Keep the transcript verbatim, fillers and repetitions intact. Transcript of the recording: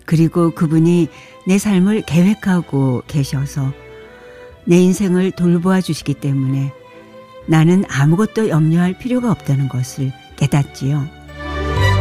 그리고 그분이 내 삶을 계획하고 계셔서 내 인생을 돌보아 주시기 때문에 나는 아무것도 염려할 필요가 없다는 것을 깨닫지요.